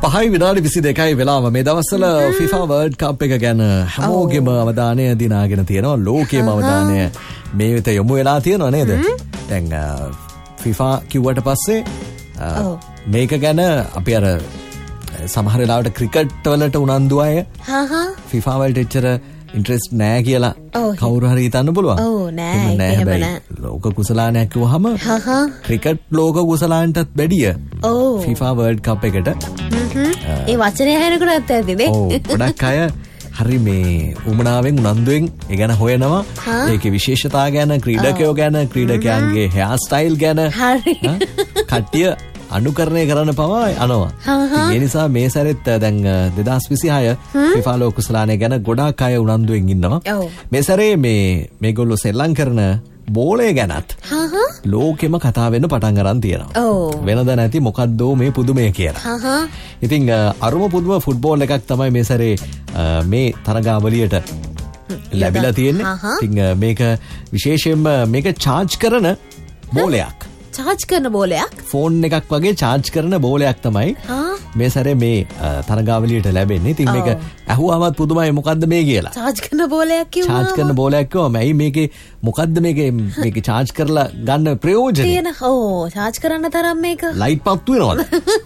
5:22 වෙලාව මේ දවස්වල FIFA World Cup එක ගැන හැමෝගෙම අවධානය දිනාගෙන තියෙනවා. ලෝකයේම අවධානය මේ වෙත යොමු වෙලා තියෙනවා නේද? දැන් FIFA කිව්වට පස්සේ මේක ගැන අපි අර සමහර වෙලාවට ක්‍රිකට් වලට උනන්දු අය FIFA වලට එච්චර ඉන්ට්‍රෙස්ට් නෑ කියලා කවුරු හරි හිතන්න පුළුවන්. ඔව් නෑ එහෙම නෑ. ලෝක කුසලානයක් කිව්වහම ක්‍රිකට් ලෝක කුසලානටත් වැඩිය FIFA World Cup එකට ඒ වචනේ ඇහෙනකොටත් ඇතිනේ. ඔව් ගොඩක් අය හරි මේ උමනාවෙන් උනන්දුවෙන් ඒ ගැන හොයනවා. ඒකේ විශේෂතා ගැන, ක්‍රීඩකයෝ ගැන, ක්‍රීඩකයන්ගේ හෙයාර් ස්ටයිල් ගැන කට්ටිය අනුකරණය කරන්න පවා යනවා. ඒ නිසා මේ සැරෙත් දැන් 2026 FIFA ලෝක කුසලානය ගැන ගොඩාක් අය උනන්දුවෙන් ඉන්නවා. මේ සැරේ මේගොල්ලෝ සෙල්ලම් කරන බෝලය ගැනත් ලෝකෙම කතා වෙන්න පටන් අරන් තියෙනවා. වෙනද නැති මොකද්දෝ මේ පුදුමය කියලා. ඉතින් අරුම පුදුම ෆුට්බෝල් එකක් තමයි මේ සැරේ මේ තරගාවලියට ලැබිලා තියෙන්නේ. ඉතින් මේක විශේෂයෙන්ම මේක චාර්ජ් කරන බෝලයක්. චාර්ජ් කරන බෝලයක්? ෆෝන් එකක් වගේ චාර්ජ් කරන බෝලයක් තමයි මේ සැරේ මේ තරගාවලියට ලැබෙන්නේ. ඉතින් මේක ඇහුවාමත් පුදුමයි මොකද්ද මේ කියලා. චාර්ජ් කරන බෝලයක් කිව්වම චාර්ජ් කරන බෝලයක් කිව්වම ඇයි මේකේ මොකද්ද මේකේ චාර්ජ් කරලා ගන්න ප්‍රයෝජනේ? තියෙන චාර්ජ් කරන්න තරම් මේක ලයිට් පත්තු වෙනවද?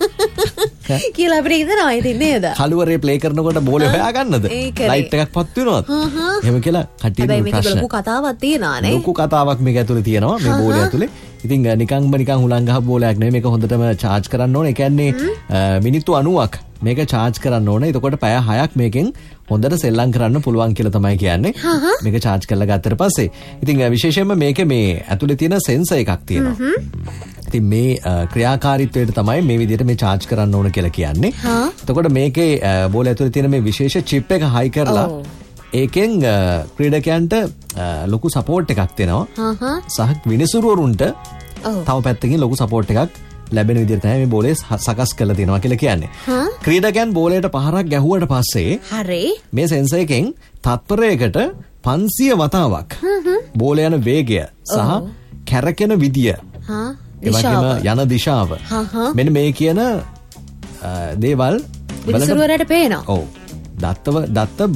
කියලා අපිට හිතනවා ඉතින් නේද? කළුවරේ ප්ලේ කරනකොට බෝලේ හොයා ගන්නද? ලයිට් එකක් පත්තු වෙනවද? එහෙම කියලා කට්ටියට ප්‍රශ්න. මේක ලොකු කතාවක් තියෙනවා නේ. ලොකු කතාවක් මේක ඇතුලේ තියෙනවා මේ බෝලේ ඇතුලේ. ඉතින් නිකන් හුලං ගහපු බෝලයක් නෙවෙයි මේක හොඳටම චාර්ජ් කරන්න ඕනේ. ඒ කියන්නේ මිනිත්තු 90ක් මේක චාර්ජ් කරන්න ඕනේ. එතකොට පැය 6ක් මේකෙන් හොඳට සෙල්ලම් කරන්න පුළුවන් කියලා තමයි කියන්නේ. මේක චාර්ජ් කරලා ගත්තට පස්සේ. ඉතින් විශේෂයෙන්ම මේකේ මේ ඇතුලේ තියෙන සෙන්සර් එකක් තියෙනවා. ඉතින් මේ ක්‍රියාකාරීත්වයට තමයි මේ විදිහට මේ චාර්ජ් කරන්න ඕන කියලා කියන්නේ. එතකොට මේකේ බෝල ඇතුලේ තියෙන මේ විශේෂ චිප් එක හයි කරලා ඒකෙන් ක්‍රීඩකයන්ට ලොකු සපෝට් එකක් දෙනවා. සහ විනිසුරුවරුන්ට තව පැත්තකින් ලොකු සපෝට් එකක් ලැබෙන විදිහට තමයි මේ බෝලේ සකස් කරලා තියෙනවා කියලා කියන්නේ. ක්‍රීඩකයන් බෝලයට පහරක් ගැහුවට පස්සේ මේ සෙන්සර් එකෙන් තත්පරයකට 500 වතාවක් බෝල යන වේගය සහ කැරකෙන විදිය ඒ වගේම යන දිශාව මෙන්න මේ කියන දේවල් විනිසුරුවරට පේනවා. ඔව් දත්ත